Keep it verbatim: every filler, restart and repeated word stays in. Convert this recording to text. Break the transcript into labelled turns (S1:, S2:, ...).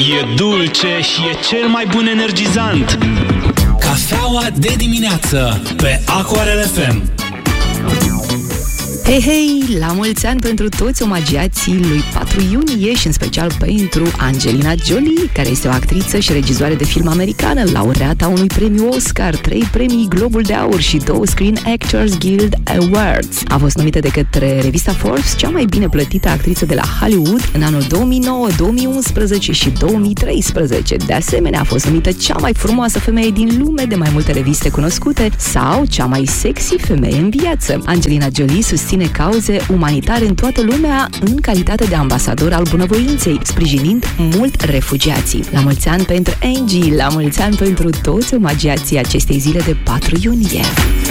S1: E dulce și e cel mai bun energizant.
S2: Cafeaua de dimineață pe Aquarel F M.
S3: Hei, hei, la mulți ani pentru toți omagiații lui patru iunie și în special pentru Angelina Jolie, care este o actriță și regizoare de film americană, laureata unui premiu Oscar, trei premii Globul de Aur și două Screen Actors Guild Awards. A fost numită de către revista Forbes cea mai bine plătită actriță de la Hollywood în anul două mii nouă, două mii unsprezece și două mii treisprezece. De asemenea, a fost numită cea mai frumoasă femeie din lume de mai multe reviste cunoscute sau cea mai sexy femeie în viață. Angelina Jolie susține cauze umanitare în toată lumea în calitate de ambasador al bunăvoinței, sprijinind mult refugiații. La mulți ani pentru Angie, la mulți ani pentru toți omagiații acestei zile de patru iunie.